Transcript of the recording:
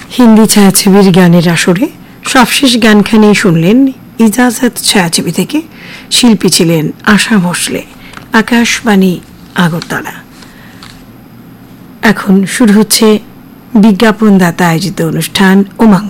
হিন্দি ছায়াছবির গানের আসরে সবশেষ গানখানি শুনলেন ইজাজত ছায়াছবি থেকে। শিল্পী ছিলেন আশা ভোসলে। আকাশবাণী আগরতলা। এখন শুরু হচ্ছে বিজ্ঞাপনদাতা আয়োজিত অনুষ্ঠান উমঙ্গ।